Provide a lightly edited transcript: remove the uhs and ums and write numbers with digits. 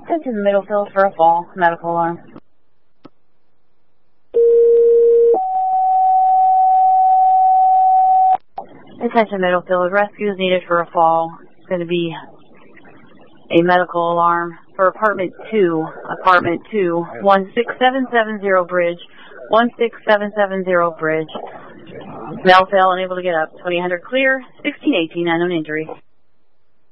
Attention Middlefield for a fall. Medical alarm. Attention Middlefield. Rescue is needed for a fall. It's going to be a medical alarm for apartment 2, 16770 Bridge, 16770 Bridge. Male fail, unable to get up. 2000 clear, 1618, unknown injury.